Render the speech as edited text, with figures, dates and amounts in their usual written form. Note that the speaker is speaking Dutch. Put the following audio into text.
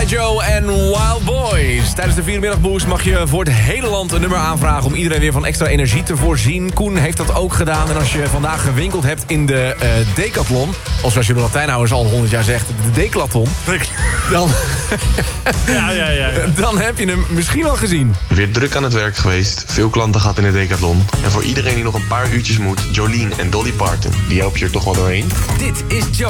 Joe en Wild Boys. Tijdens de 4-middagboost mag je voor het hele land een nummer aanvragen... om iedereen weer van extra energie te voorzien. Koen heeft dat ook gedaan. En als je vandaag gewinkeld hebt in de Decathlon... of zoals je de Latijnhouders al 100 jaar zegt, de Declaton... dan, dan heb je hem misschien al gezien. Weer druk aan het werk geweest, veel klanten gehad in de Decathlon. En voor iedereen die nog een paar uurtjes moet... Jolene en Dolly Parton, die help je er toch wel doorheen. Dit is Joe.